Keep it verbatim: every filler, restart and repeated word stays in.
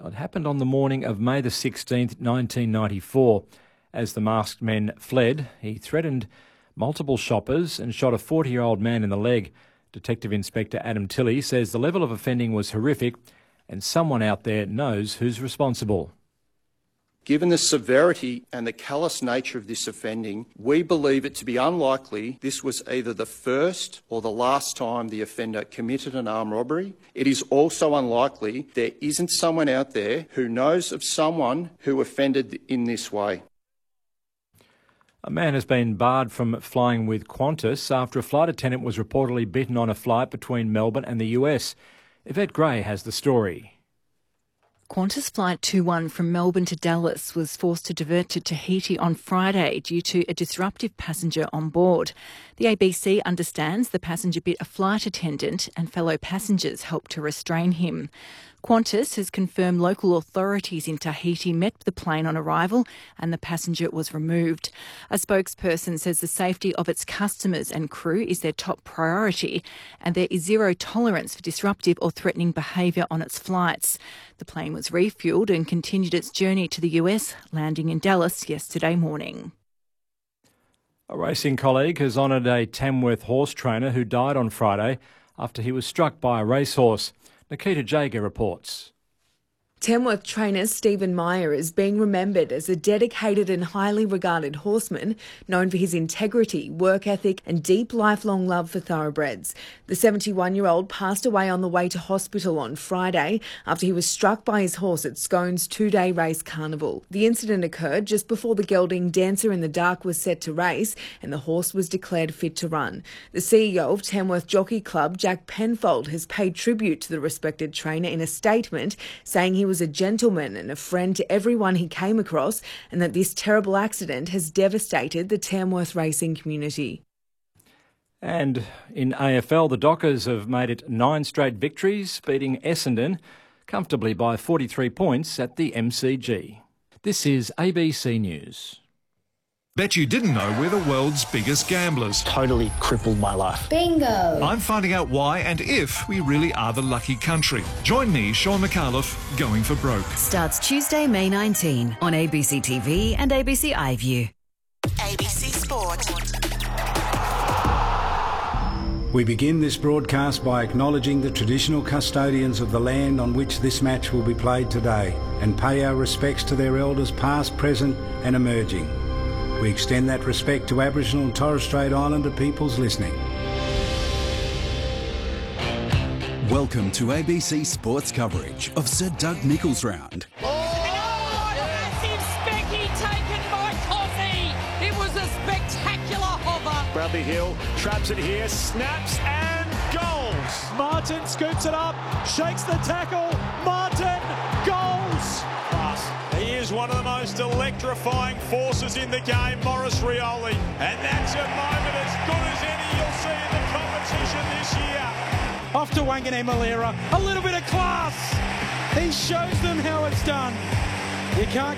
It happened on the morning of May the sixteenth, nineteen ninety-four. As the masked men fled, he threatened multiple shoppers and shot a forty-year-old man in the leg. Detective Inspector Adam Tilley says the level of offending was horrific and someone out there knows who's responsible. Given the severity and the callous nature of this offending, we believe it to be unlikely this was either the first or the last time the offender committed an armed robbery. It is also unlikely there isn't someone out there who knows of someone who offended in this way. A man has been barred from flying with Qantas after a flight attendant was reportedly bitten on a flight between Melbourne and the U S. Yvette Gray has the story. Qantas Flight two one from Melbourne to Dallas was forced to divert to Tahiti on Friday due to a disruptive passenger on board. The A B C understands the passenger bit a flight attendant and fellow passengers helped to restrain him. Qantas has confirmed local authorities in Tahiti met the plane on arrival and the passenger was removed. A spokesperson says the safety of its customers and crew is their top priority and there is zero tolerance for disruptive or threatening behaviour on its flights. The plane was refuelled and continued its journey to the U S, landing in Dallas yesterday morning. A racing colleague has honoured a Tamworth horse trainer who died on Friday after he was struck by a racehorse. Nikita Jager reports. Tamworth trainer Stephen Meyer is being remembered as a dedicated and highly regarded horseman known for his integrity, work ethic and deep lifelong love for thoroughbreds. The seventy-one-year-old passed away on the way to hospital on Friday after he was struck by his horse at Scone's two-day race carnival. The incident occurred just before the gelding Dancer in the Dark was set to race and the horse was declared fit to run. The C E O of Tamworth Jockey Club, Jack Penfold, has paid tribute to the respected trainer in a statement saying he was a gentleman and a friend to everyone he came across and that this terrible accident has devastated the Tamworth racing community. And in A F L, the Dockers have made it nine straight victories, beating Essendon comfortably by forty-three points at the M C G. This is A B C News. Bet you didn't know we're the world's biggest gamblers. Totally crippled my life. Bingo! I'm finding out why and if we really are the lucky country. Join me, Sean McAuliffe, going for broke. Starts Tuesday, May nineteenth on A B C T V and A B C iView. A B C Sport. We begin this broadcast by acknowledging the traditional custodians of the land on which this match will be played today and pay our respects to their elders past, present and emerging. We extend that respect to Aboriginal and Torres Strait Islander peoples listening. Welcome to A B C Sports coverage of Sir Doug Nicholls Round. Oh, massive specky taken by Coffey. It was a spectacular hover. Bradley Hill traps it here, snaps and goals. Martin scoops it up, shakes the tackle. Martin, goals. He is one of the most electrifying forces in the game, Maurice Rioli. And that's a moment as good as any you'll see in the competition this year. Off to Wangane Malira, a little bit of class. He shows them how it's done. You can't